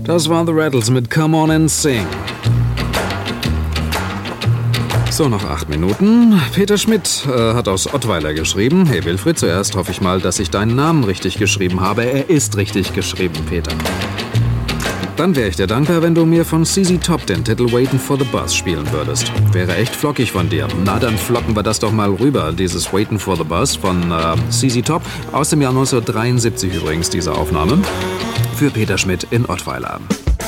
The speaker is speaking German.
Das waren The Rattles mit Come On and Sing. So, noch 8 Minuten. Peter Schmidt hat aus Ottweiler geschrieben. Hey Wilfried, zuerst hoffe ich mal, dass ich deinen Namen richtig geschrieben habe. Er ist richtig geschrieben, Peter. Dann wäre ich dir dankbar, wenn du mir von ZZ Top den Titel Waiting for the Bus spielen würdest. Wäre echt flockig von dir. Na, dann flocken wir das doch mal rüber. Dieses Waiting for the Bus von ZZ Top. Aus dem Jahr 1973 übrigens, diese Aufnahme. Für Peter Schmidt in Ottweiler.